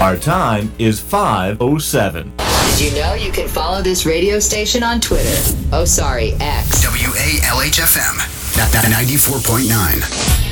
Our time is 5:07. Did you know you can follow this radio station on Twitter? Oh, sorry, X. WALHFM 94.9.